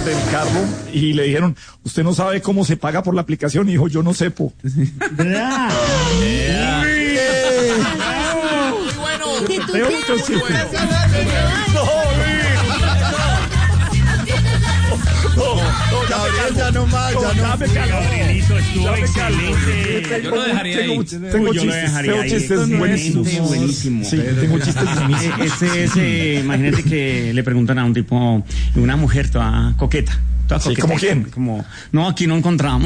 del carro y le dijeron, usted no sabe cómo se paga por la aplicación, y dijo, yo no sepo. ¿Verdad? Muy bueno. Tengo muchos chistes. Gabriel, ya no más, ya no. Gabrielito, estuvo excelente. Yo lo dejaría ahí. Tengo Yo lo dejaría ahí. chistes buenísimos. Buenísimo. Sí, tengo chistes buenísimos. Imagínate que le preguntan a un tipo, una mujer toda coqueta. Sí, ¿como quién? Como, no, aquí no encontramos.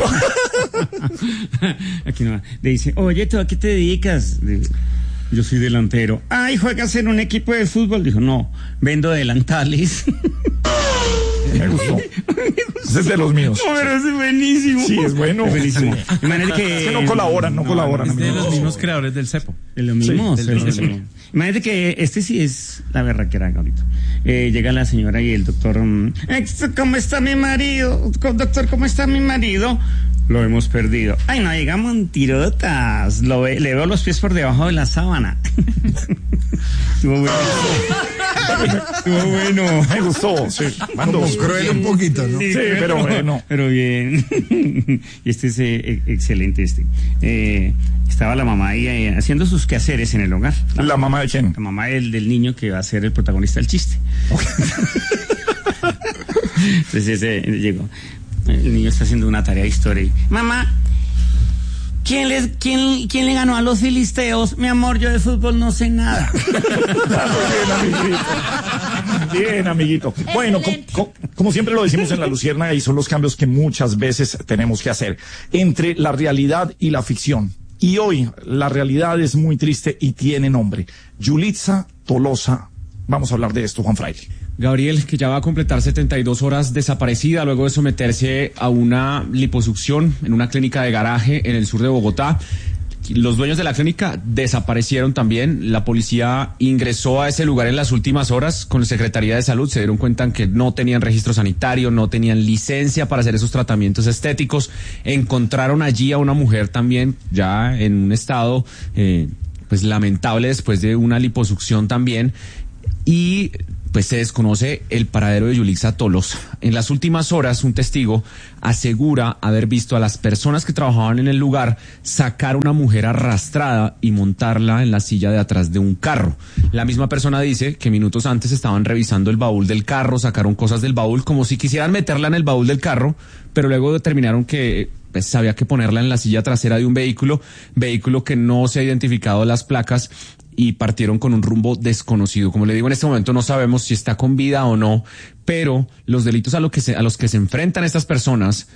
Aquí no. Le dice, oye, ¿tú a qué te dedicas? Yo soy delantero. Ay, ¿juegas en un equipo de fútbol? Dijo, no, vendo delantales. Me gustó. Ese es de los míos. No, pero es buenísimo. Sí, es bueno. Es buenísimo. Sí. Imagínate Es que no colaboran. Es de los mismos creadores del cepo. De lo mismo. Sí, Sí, del sí. cepo. Imagínate que este sí es la berraquera, Gabrito. Llega la señora y el doctor, ¿cómo está mi marido? Doctor, ¿cómo está mi marido? Lo hemos perdido. Ay, no, diga mentirotas. Le veo los pies por debajo de la sábana. Estuvo bueno. Estuvo bueno. Me gustó, sí. Mando. Como cruel un poquito, ¿no? Sí, pero bueno. Pero bien. Y este es excelente estaba la mamá ahí haciendo sus quehaceres en el hogar. ¿La mamá de quién? La mamá del niño que va a ser el protagonista del chiste. Entonces llegó. El niño está haciendo una tarea de historia y, mamá, ¿quién le ganó a los filisteos? Mi amor, yo de fútbol no sé nada. Bien, amiguito. Bueno, como siempre lo decimos en La Luciérnaga, y son los cambios que muchas veces tenemos que hacer entre la realidad y la ficción. Y hoy la realidad es muy triste y tiene nombre. Yulitza Tolosa. Vamos a hablar de esto, Juan Fraile. Gabriel, que ya va a completar 72 horas desaparecida luego de someterse a una liposucción en una clínica de garaje en el sur de Bogotá. Los dueños de la clínica desaparecieron también. La policía ingresó a ese lugar en las últimas horas con la Secretaría de Salud. Se dieron cuenta que no tenían registro sanitario, no tenían licencia para hacer esos tratamientos estéticos. Encontraron allí a una mujer también ya en un estado pues lamentable después de una liposucción también. Y pues se desconoce el paradero de Yulitza Tolosa. En las últimas horas, un testigo asegura haber visto a las personas que trabajaban en el lugar sacar a una mujer arrastrada y montarla en la silla de atrás de un carro. La misma persona dice que minutos antes estaban revisando el baúl del carro, sacaron cosas del baúl como si quisieran meterla en el baúl del carro, pero luego determinaron que pues había que ponerla en la silla trasera de un vehículo que no se ha identificado las placas, y partieron con un rumbo desconocido. Como le digo, en este momento no sabemos si está con vida o no, pero los delitos a los que se enfrentan estas personas